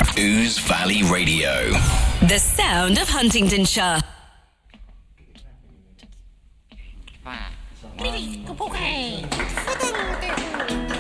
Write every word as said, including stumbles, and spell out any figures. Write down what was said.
Ooze Valley Radio. The sound of Huntingdonshire. Привіт, капухай!